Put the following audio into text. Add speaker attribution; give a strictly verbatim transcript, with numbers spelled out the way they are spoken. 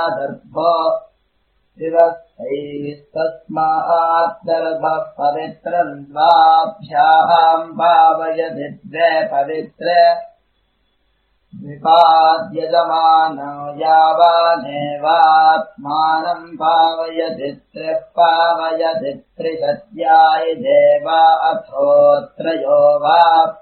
Speaker 1: दर्भो विवस्त्रैस्तस्मात् दर्भः पवित्रम् द्वाभ्याम् भावयति द्वे पवित्र द्विपाद्यजमानो यावानेवात्मानम् पावयति त्रिः पावयति त्रिशत्याय देवा अथो त्रयो वा